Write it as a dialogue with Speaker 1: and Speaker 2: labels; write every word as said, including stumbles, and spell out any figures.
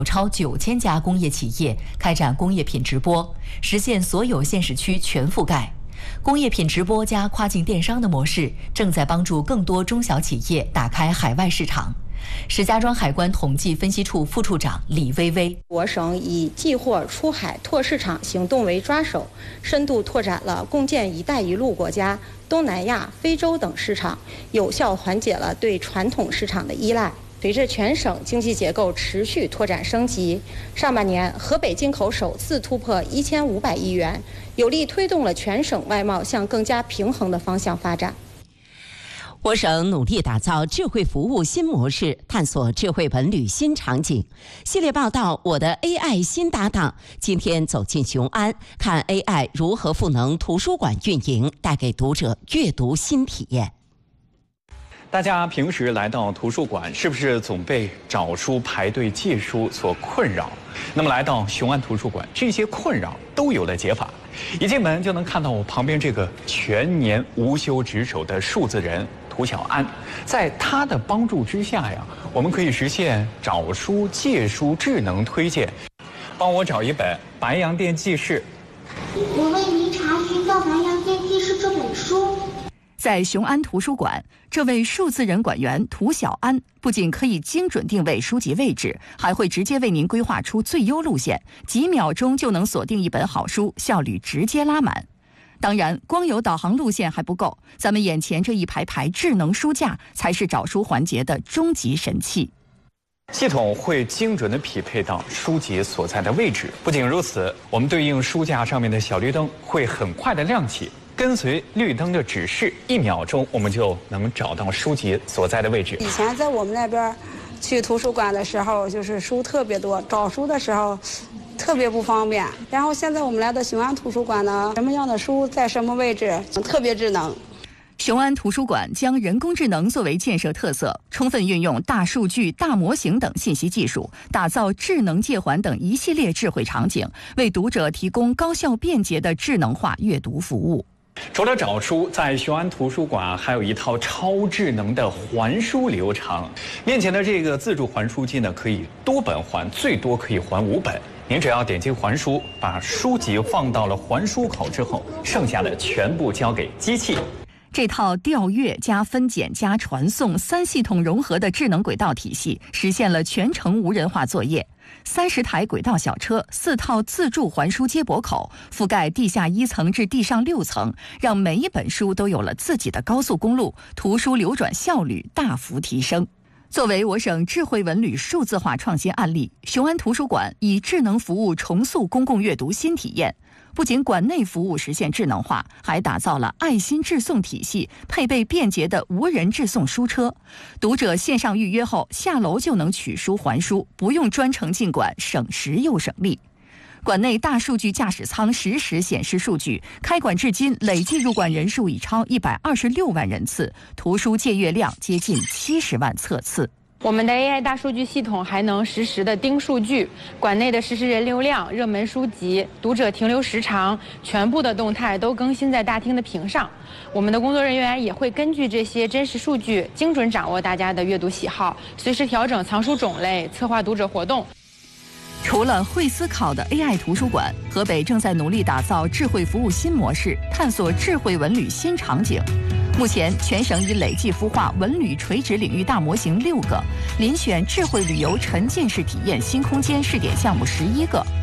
Speaker 1: 超九千家工业企业开展工业品直播，实现所有县市区全覆盖。工业品直播加跨境电商的模式正在帮助更多中小企业打开海外市场。石家庄海关统计分析处副处长李薇薇：
Speaker 2: 我省以寄货出海拓市场行动为抓手，深度拓展了共建“一带一路”国家、东南亚、非洲等市场，有效缓解了对传统市场的依赖。随着全省经济结构持续拓展升级，上半年河北进口首次突破一千五百亿元，有力推动了全省外贸向更加平衡的方向发展。
Speaker 3: 我省努力打造智慧服务新模式，探索智慧文旅新场景。系列报道《我的 A I 新搭档》，今天走进雄安，看 A I 如何赋能图书馆运营，带给读者阅读新体验。
Speaker 4: 大家平时来到图书馆，是不是总被找书、排队借书所困扰？那么来到雄安图书馆，这些困扰都有了解法。一进门就能看到我旁边这个全年无休值守的数字人涂小安，在他的帮助之下呀，我们可以实现找书、借书智能推荐。帮我找一本《白洋淀记事》。
Speaker 5: 我为您查询到《白洋淀记事》这本书。
Speaker 6: 在雄安图书馆，这位数字人馆员涂小安不仅可以精准定位书籍位置，还会直接为您规划出最优路线，几秒钟就能锁定一本好书，效率直接拉满。当然，光有导航路线还不够，咱们眼前这一排排智能书架才是找书环节的终极神器。
Speaker 4: 系统会精准地匹配到书籍所在的位置。不仅如此，我们对应书架上面的小绿灯会很快地亮起。跟随绿灯的指示，一秒钟我们就能找到书籍所在的位置。
Speaker 7: 以前在我们那边去图书馆的时候，就是书特别多，找书的时候特别不方便。然后现在我们来到雄安图书馆呢，什么样的书在什么位置，特别智能。
Speaker 6: 雄安图书馆将人工智能作为建设特色，充分运用大数据、大模型等信息技术，打造智能借还等一系列智慧场景，为读者提供高效便捷的智能化阅读服务。
Speaker 4: 除了找书，在雄安图书馆还有一套超智能的还书流程。面前的这个自助还书机呢，可以多本还，最多可以还五本。您只要点击还书，把书籍放到了还书口之后，剩下的全部交给机器。
Speaker 6: 这套调阅加分拣加传送三系统融合的智能轨道体系，实现了全程无人化作业。三十台轨道小车，四套自助还书接驳口，覆盖地下一层至地上六层，让每一本书都有了自己的高速公路，图书流转效率大幅提升。作为我省智慧文旅数字化创新案例，雄安图书馆以智能服务重塑公共阅读新体验。不仅馆内服务实现智能化，还打造了爱心致送体系，配备便捷的无人致送书车。读者线上预约后，下楼就能取书还书，不用专程进馆，省时又省力。馆内大数据驾驶舱实时显示数据，开馆至今累计入馆人数已超一百二十六万人次，图书借阅量接近七十万册次。
Speaker 8: 我们的 A I 大数据系统还能实时的盯数据，馆内的实时人流量、热门书籍、读者停留时长，全部的动态都更新在大厅的屏上。我们的工作人员也会根据这些真实数据，精准掌握大家的阅读喜好，随时调整藏书种类，策划读者活动。
Speaker 6: 除了会思考的 A I 图书馆，河北正在努力打造智慧服务新模式，探索智慧文旅新场景。目前，全省已累计孵化文旅垂直领域大模型六个，遴选智慧旅游沉浸式体验新空间试点项目十一个。